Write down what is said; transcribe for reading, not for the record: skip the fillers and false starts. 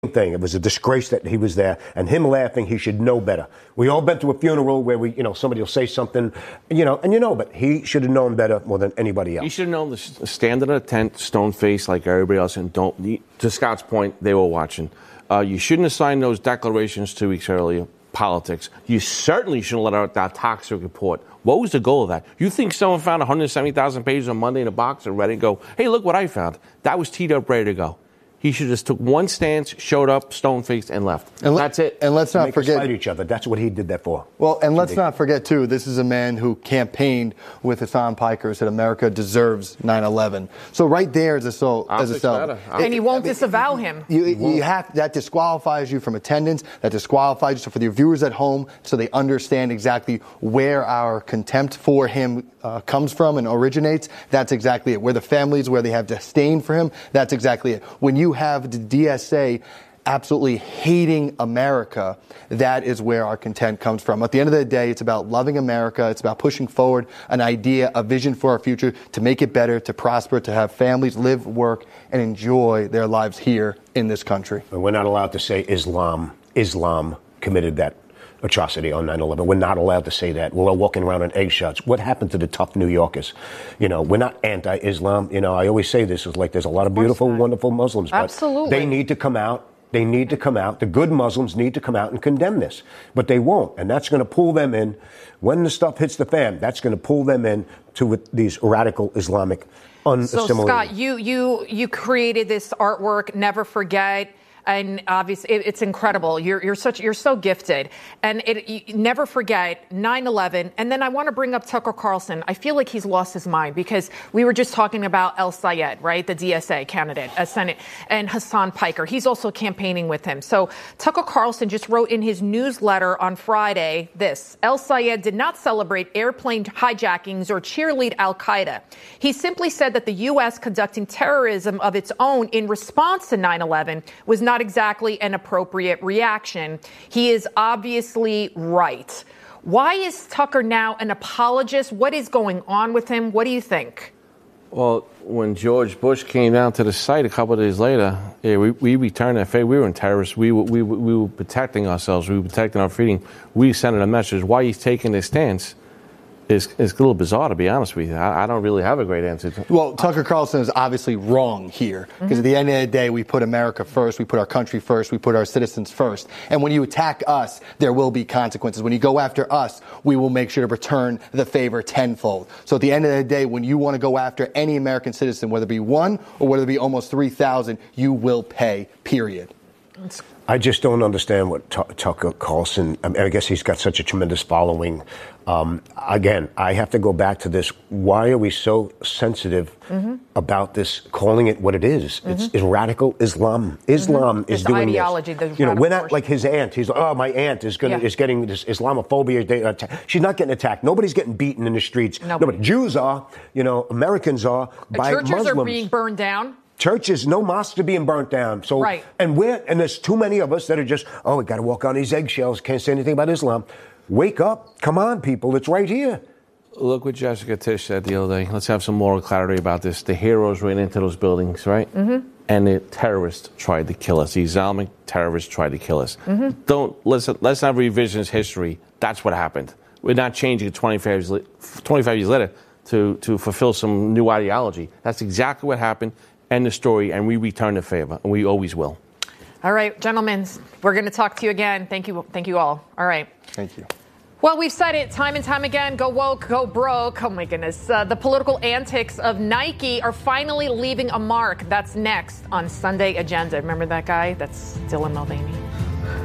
thing. It was a disgrace that he was there, and him laughing, he should know better. We all been to a funeral where somebody will say something, but he should have known better more than anybody else. He should have known the stand in a tent, stone face like everybody else, and to Scott's point, they were watching. You shouldn't have signed those declarations 2 weeks earlier. Politics. You certainly shouldn't let out that toxic report. What was the goal of that? You think someone found 170,000 pages on Monday in a box and read it and go, hey, look what I found. That was teed up, ready to go. He should have just took one stance, showed up, stone-faced, and left. And that's it. And let's not forget us fight each other. That's what he did that for. Well, and let's not forget, too, this is a man who campaigned with Hassan Piker, said America deserves 9/11. So right there is and you won't disavow him. You have that disqualifies you from attendance. That disqualifies you for your viewers at home, so they understand exactly where our contempt for him comes from and originates. That's exactly it. Where the families, where they have disdain for him, that's exactly it. When you have the DSA absolutely hating America, that is where our contempt comes from. At the end of the day, it's about loving America. It's about pushing forward an idea, a vision for our future, to make it better, to prosper, to have families live, work, and enjoy their lives here in this country. And we're not allowed to say Islam committed that atrocity on 9/11. We're not allowed to say that. We're all walking around on eggshells. What happened to the tough New Yorkers? We're not anti-Islam. I always say this is like there's a lot of beautiful, wonderful Muslims, but absolutely, they need to come out. They need to come out. The good Muslims need to come out and condemn this, but they won't, and that's going to pull them in. When the stuff hits the fan, that's going to pull them in to these radical Islamic unassimilated. So, Scott, you created this artwork, Never Forget. And obviously, it's incredible. You're so gifted, and you never forget 9/11. And then I want to bring up Tucker Carlson. I feel like he's lost his mind because we were just talking about El Sayed, right, the DSA candidate, a Senate, and Hassan Piker. He's also campaigning with him. So Tucker Carlson just wrote in his newsletter on Friday this: El Sayed did not celebrate airplane hijackings or cheerlead Al Qaeda. He simply said that the U.S. conducting terrorism of its own in response to 9/11 was not exactly an appropriate reaction. He is obviously right. Why is Tucker now an apologist? What is going on with him? What do you think? Well, when George Bush came down to the site a couple of days later, we returned that favor. We were in terrorists. We were protecting ourselves. We were protecting our freedom. We sent a message. Why he's taking this stance is a little bizarre, to be honest with you. I don't really have a great answer. Well, Tucker Carlson is obviously wrong here, because at the end of the day, we put America first, we put our country first, we put our citizens first. And when you attack us, there will be consequences. When you go after us, we will make sure to return the favor tenfold. So at the end of the day, when you want to go after any American citizen, whether it be one or whether it be almost 3,000, you will pay, period. I just don't understand what Tucker Carlson, I guess he's got such a tremendous following. Again, I have to go back to this. Why are we so sensitive about this, calling it what it is? It's radical Islam. Islam is doing ideology, this. We're not like his aunt. He's like, oh, my aunt is getting this Islamophobia. She's not getting attacked. Nobody's getting beaten in the streets. Nobody. No, Jews are, Americans are, by Churches Muslims. are being burned down. Churches, no mosques are being burnt down. So, right. And there's too many of us that are just, we got to walk on these eggshells. Can't say anything about Islam. Wake up. Come on, people. It's right here. Look what Jessica Tisch said the other day. Let's have some moral clarity about this. The heroes ran into those buildings, right? And the terrorists tried to kill us. The Islamic terrorists tried to kill us. Let's not revisionist history. That's what happened. We're not changing it 25 years later to fulfill some new ideology. That's exactly what happened. End the story, and we return the favor, and we always will. All right, gentlemen, we're going to talk to you again. Thank you all. All right. Thank you. Well, we've said it time and time again. Go woke, go broke. Oh, my goodness. The political antics of Nike are finally leaving a mark. That's next on Sunday Agenda. Remember that guy? That's Dylan Mulvaney.